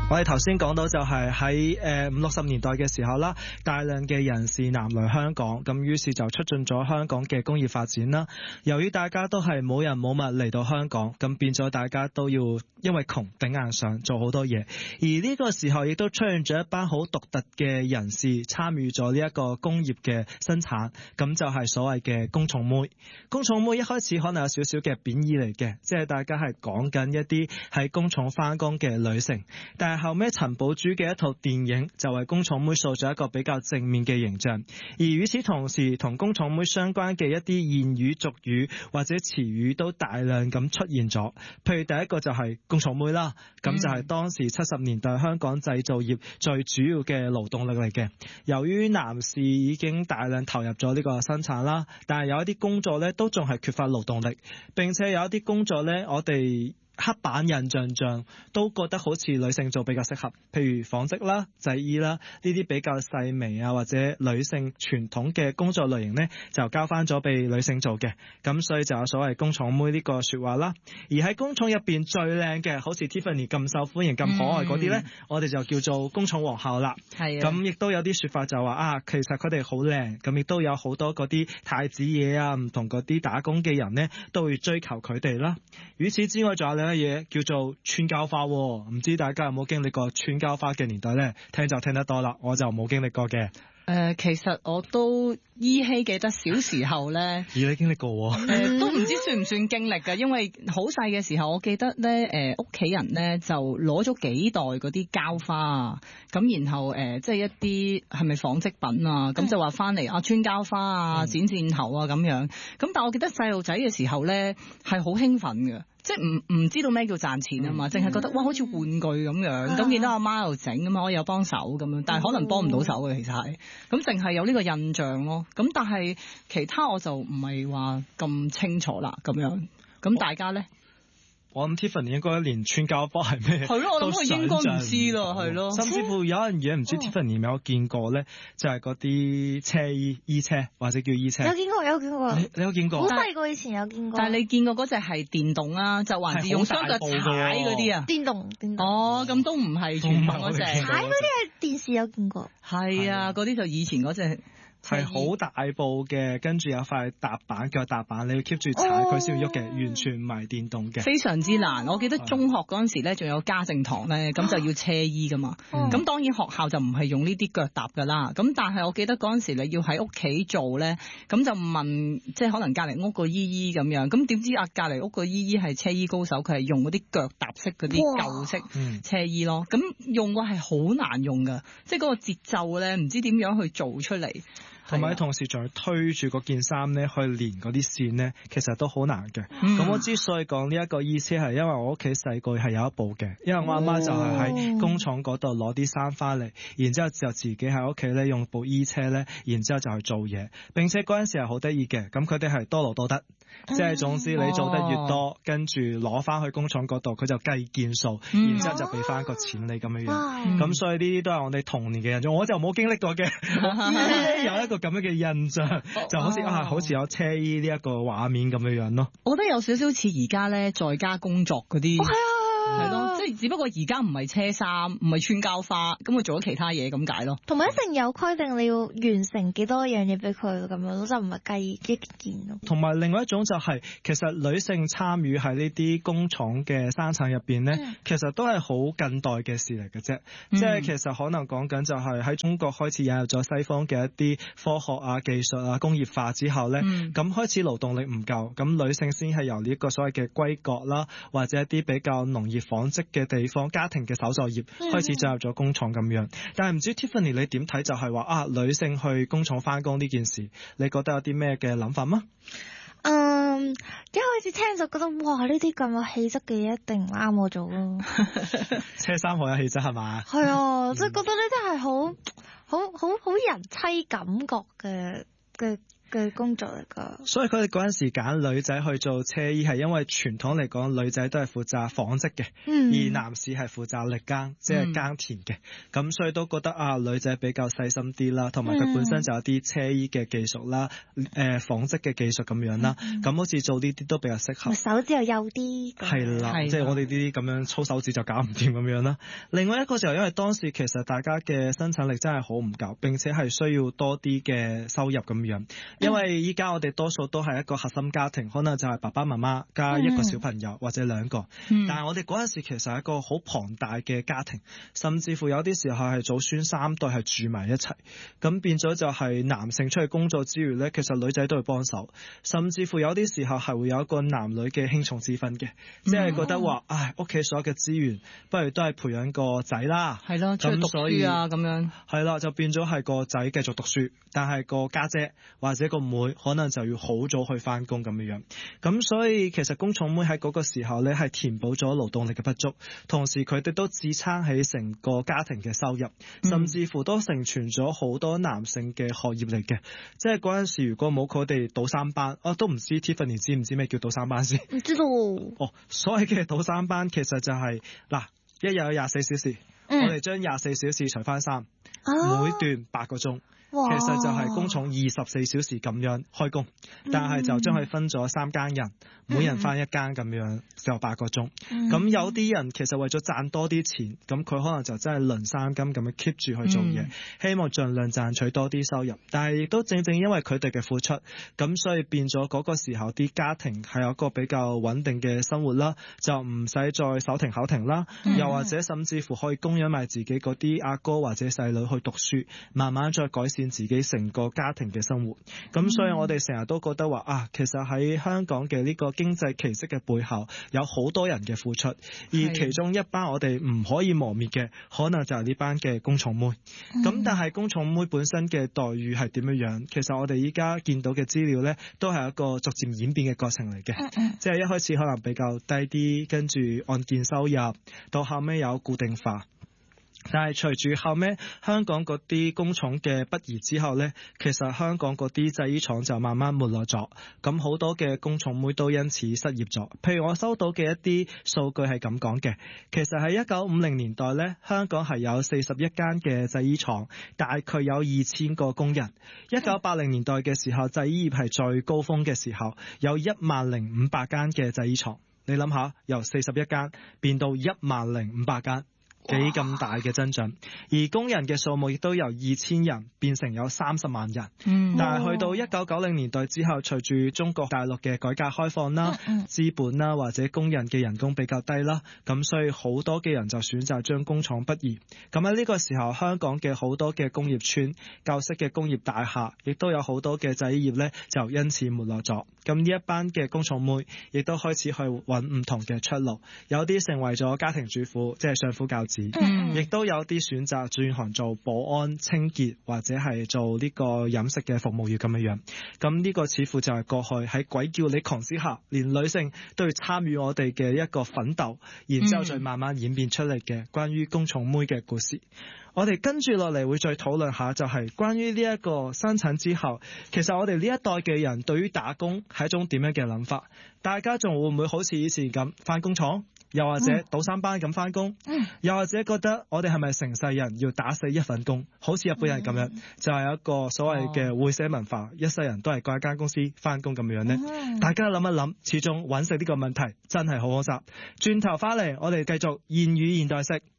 我哋頭先講到就係喺50-60年代嘅時候啦，大量嘅人士南來香港，咁於是就促進咗香港嘅工業發展啦。由於大家都係冇人冇物嚟到香港，咁變咗大家都要因為窮頂硬上做好多嘢，而呢個時候亦都出現咗一班好獨特嘅人士參與咗呢一個工業嘅生產，咁就係所謂嘅工廠妹。工廠妹一開始可能有少少嘅貶義嚟嘅，即係大家係講緊一啲喺工廠返工嘅女性，但係後尾陳寶珠嘅一套電影就為工廠妹塑造一個比較正面嘅形象，而與此同時同工廠妹相關嘅一啲諺語俗語或者詞語都大量咁出現咗。譬如第一個就係工廠妹啦，咁就係當時70年代香港製造業最主要嘅勞動力嚟嘅。由於男士已經大量投入咗呢個生產啦，但係有一啲工作呢都仲係缺乏勞動力，並且有一啲工作呢我哋黑板印象上都覺得好似女性做比較適合，譬如紡織啦、製衣啦呢啲比較細微啊或者女性傳統嘅工作類型呢，就交翻咗俾女性做嘅，咁所以就有所謂工廠妹呢個說話啦。而喺工廠入邊最靚嘅，好似 Tiffany 咁受歡迎咁可愛嗰啲呢，我哋就叫做工廠皇后啦。係啊，咁亦都有啲說法就話啊，其實佢哋好靚，咁亦都有好多嗰啲太子爺啊，唔同嗰啲打工嘅人呢，都會追求佢哋啦。與此之外仲有另一嘢叫做穿膠花，唔知大家有冇經歷過穿膠花嘅年代呢？聽就聽得多啦，我就冇經歷過嘅。 其實我都依稀記得小時候咧， 你經歷過都唔知算唔算經歷㗎，因為好細嘅時候，我記得咧，屋企人咧就攞咗幾袋嗰啲膠花啊，咁然後即係一啲係咪紡織品啊，咁就話翻嚟啊穿膠花啊、剪箭頭啊咁樣，咁但我記得細路仔嘅時候咧係好興奮嘅。即係唔知道咩叫賺錢啊嘛，淨係覺得哇好似玩具咁樣，咁見到阿媽又整咁嘛，我有幫手咁樣，但係可能幫唔到手嘅其實係，咁淨係有呢個印象咯。咁但係其他我就唔係話咁清楚啦咁樣。咁大家咧？ 我諗 Tiffany 應該連穿膠花係咩？ 係咯，我諗佢應該唔知咯，係咯。 甚至乎有樣嘢唔知 Tiffany 有冇見過咧，就係嗰啲車衣車或者叫衣車。 有見過，有見過。 你有見過？ 好細個以前有見過。 但係你見過嗰隻係電動啊，就還是用雙腳踩嗰啲啊？ 電動。 哦，咁都唔係傳統嗰隻。 踩嗰啲係電視有見過。 係啊，嗰啲就以前嗰隻。 係好大部嘅，跟住有塊踏板腳踏板，你要 keep 住踩佢先要喐嘅，完全唔係電動嘅， 非常之難。我記得中學嗰陣時咧，仲有家政堂咧，咁就要車衣噶嘛。咁當然學校就唔係用呢啲腳踏噶啦。咁但係我記得嗰陣時你要喺屋企做咧，咁就問即係可能隔離屋個姨姨咁樣。咁點知隔離屋個姨姨係車衣高手，佢係用嗰啲腳踏式嗰啲舊式車衣咯。咁用過係好難用噶，即係嗰個節奏咧，唔知點樣去做出嚟。 同埋同時仲要推住嗰件衫咧去連嗰啲線咧，其實都好難嘅。咁我之所以講呢一個衣車係因為我屋企細個係有一部嘅，因為我阿媽就係喺工廠嗰度攞啲衫翻嚟，然之後就自己喺屋企咧用部衣車咧，然之後就去做嘢。並且嗰陣時係好得意嘅，咁佢哋係多勞多得，即係總之你做得越多，跟住攞翻去工廠嗰度，佢就計件數，然之後就俾翻個錢你咁樣樣。咁所以呢啲都係我哋童年嘅印象，我就冇經歷過嘅。有一個咁樣嘅印象，就好似好似有車衣呢一個畫面咁樣樣咯。 我覺得有少少似而家咧在家工作嗰啲。係咯，即係只不過而家唔係車衫，唔係穿膠花，咁佢做咗其他嘢咁解咯。 同埋一定有規定你要完成幾多樣嘢俾佢咁樣咯，就唔係計一件咯。 同埋另外一種就係，其實女性參與喺呢啲工廠嘅生產入邊咧，其實都係好近代嘅事嚟嘅啫。即係其實可能講緊就係喺中國開始引入咗西方嘅一啲科學啊、技術啊、工業化之後咧，咁開始勞動力唔夠，咁女性先係由呢一個所謂嘅歸國啦，或者一啲比較農業紡織嘅地方，家庭嘅手作業開始進入咗工廠咁樣。但係唔知 Tiffany 你點睇就係話女性去工廠翻工呢件事，你覺得有啲咩嘅諗法嗎？ 一開始聽就覺得哇，呢啲咁有氣質嘅嘢一定唔啱我做咯。 車衫好有氣質係嘛？ 係即係覺得呢啲係好人妻感覺嘅嘅工作嚟㗎。 所以佢哋嗰陣時揀女仔去做車衣係因為傳統嚟講女仔都係負責紡織嘅，而男士係負責力耕，即係耕田嘅。咁所以都覺得女仔比較細心啲啦，同埋佢本身就有啲車衣嘅技術啦，紡織嘅技術咁樣啦。咁好似做呢啲都比較適合。 手指又幼啲。 係啦，即係我哋呢啲咁樣粗手指就搞唔掂咁樣啦。另外一個就因為當時其實大家嘅生產力真係好唔夠，並且係需要多啲嘅收入咁樣。因為依家我哋多數都係一個核心家庭，可能就係爸爸媽媽加一個小朋友或者兩個。但係我哋嗰陣時其實係一個好龐大嘅家庭，甚至乎有啲時候係祖孫三代係住埋一齊。咁變咗就係男性出去工作之餘呢，其實女仔都會幫手，甚至乎有啲時候係會有一個男女嘅輕重之分嘅，即係覺得話，屋企所有嘅資源，不如都係培養個仔啦。 係咯，出去讀書啊咁樣。係啦，就變咗係個仔繼續讀書，但係個家姐或者個妹可能就要好早去翻工咁樣。咁所以其實工廠妹喺嗰個時候呢，係填補咗勞動力嘅不足，同時佢哋都支撐起成個家庭嘅收入，甚至乎都成全咗好多男性嘅學業嚟嘅。即係嗰陣時如果冇佢哋倒三班，都唔知 Tiffany 知唔知咩叫倒三班先？ 唔知道。 所謂嘅倒三班其實就係一日有24小時，我哋將24小時除翻3，每段8個鐘。其實就係工廠24小時咁樣開工，但係就將佢分咗3間人，每人翻一間咁樣，就8個鐘。咁有啲人其實為咗賺多啲錢，咁佢可能就真係輪3更咁樣 keep 住去做嘢，希望盡量賺取多啲收入。但係亦都正正因為佢哋嘅付出，咁所以變咗嗰個時候啲家庭係有一個比較穩定嘅生活啦，就唔使再手停口停啦，又或者甚至乎可以供養埋自己嗰啲阿哥或者細女去讀書，慢慢再改善自己成個家庭嘅生活。咁所以我哋成日都覺得話其實喺香港嘅呢個經濟奇蹟嘅背後有好多人嘅付出，而其中一班我哋唔可以磨滅嘅可能就係呢班嘅工廠妹。咁但係工廠妹本身嘅待遇係點樣？其實我哋依家見到嘅資料呢，都係一個逐漸演變嘅過程嚟嘅。即係一開始可能比較低啲，跟住按件收入，到後尾有固定化。但係隨住後尾香港嗰啲工廠嘅北移之後呢，其實香港嗰啲製衣廠就慢慢沒落咗，咁好多嘅工廠妹都因此失業咗。譬如我收到嘅一啲數據係咁講嘅，其實喺1950年代呢，香港係有41間嘅製衣廠，大概有2000個工人。1980年代嘅時候，製衣業係最高峰嘅時候，有10500間嘅製衣廠。你諗下，由41間變到10500間。幾咁大嘅增長，而工人嘅數目亦都由2000人變成有30萬人。但係去到1990年代之後，隨住中國大陸嘅改革開放啦、資本啦或者工人嘅人工比較低啦，咁所以好多嘅人就選擇將工廠北移。咁喺呢個時候，香港嘅好多嘅工業村、舊式嘅工業大廈，亦都有好多嘅製衣業呢，就因此沒落咗。咁呢一班嘅工廠妹亦都開始去揾唔同嘅出路，有啲成為咗家庭主婦，即係相夫教子。亦都有啲選擇轉行做保安、清潔或者係做呢個飲食嘅服務業咁樣。咁呢個似乎就係過去喺鬼叫你狂之下，連女性都要參與我哋嘅一個奮鬥，然之後再慢慢演變出嚟嘅關於工廠妹嘅故事。我哋跟住落嚟會再討論下，就係關於呢一個生產之後，其實我哋呢一代嘅人對於打工係一種點樣嘅諗法？大家仲會唔會好似以前咁返工廠？又或者倒3班咁返工，又或者覺得我哋係咪成世人要打死一份工，好似日本人咁樣，就係一個所謂嘅會社文化，一世人都係嗰一間公司返工咁樣呢？大家諗一諗，始終揾食呢個問題真係好可惜。轉頭返嚟，我哋繼續諺語現代式。